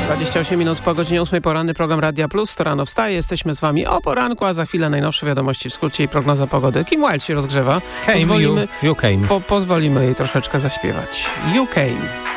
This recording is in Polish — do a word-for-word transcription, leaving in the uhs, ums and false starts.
dwadzieścia osiem minut po godzinie ósmej, poranny program Radia Plus. To rano wstaje, jesteśmy z wami o poranku, a za chwilę najnowsze wiadomości w skrócie i prognoza pogody. Kim Wilde się rozgrzewa. Came, pozwolimy, you, you came. Po, pozwolimy jej troszeczkę zaśpiewać. You came.